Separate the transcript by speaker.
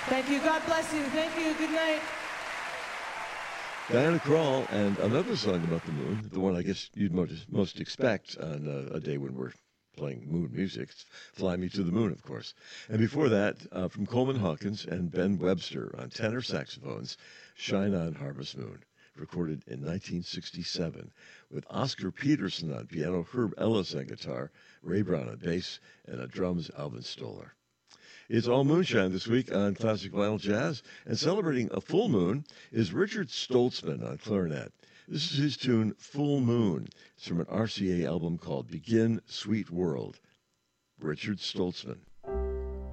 Speaker 1: Thank you. God bless you. Thank you. Good night.
Speaker 2: Diana Krall, and another song about the moon, the one I guess you'd most expect on a day when we're playing moon music. It's Fly Me to the Moon, of course. And before that, from Coleman Hawkins and Ben Webster on tenor saxophones, Shine On Harvest Moon, recorded in 1967, with Oscar Peterson on piano, Herb Ellis on guitar, Ray Brown on bass, and on drums, Alvin Stoller. It's all moonshine this week on Classic Vinyl Jazz, and celebrating a full moon is Richard Stoltzman on clarinet. This is his tune, Full Moon. It's from an RCA album called Begin, Sweet World. Richard Stoltzman.